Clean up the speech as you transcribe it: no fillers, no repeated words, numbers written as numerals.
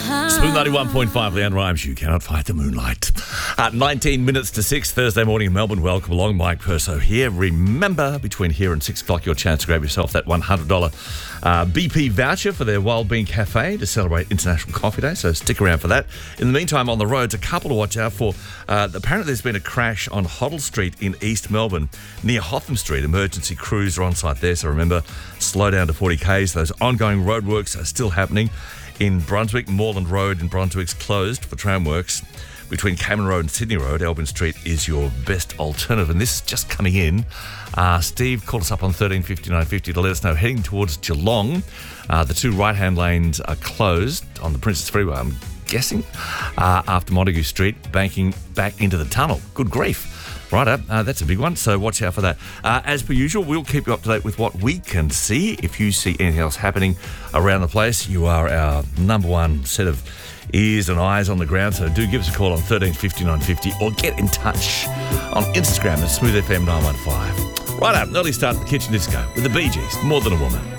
Smooth 91.5, Leanne Rhymes, you cannot fight the moonlight. 19 minutes to 6, Thursday morning in Melbourne. Welcome along, Mike Perso here. Remember, between here and 6 o'clock, your chance to grab yourself that $100 BP voucher for their Wild Bean Cafe to celebrate International Coffee Day, so stick around for that. In the meantime, on the roads, a couple to watch out for. Apparently there's been a crash on Hoddle Street in East Melbourne near Hotham Street. Emergency crews are on site there, so remember, slow down to 40 k's. Those ongoing roadworks are still happening. In Brunswick, Moreland Road in Brunswick's closed for tram works. Between Cameron Road and Sydney Road, Albin Street is your best alternative. And this is just coming in. Steve called us up on 135950 to let us know, heading towards Geelong, the two right-hand lanes are closed on the Princess Freeway, I'm guessing, after Montague Street, banking back into the tunnel. Good grief. Righto, that's a big one, so watch out for that. As per usual, we'll keep you up to date with what we can see. If you see anything else happening around the place, you are our number one set of ears and eyes on the ground, so do give us a call on 135950 or get in touch on Instagram at SmoothFM915. Righto, early start at the Kitchen Disco with the Bee Gees, More Than a Woman.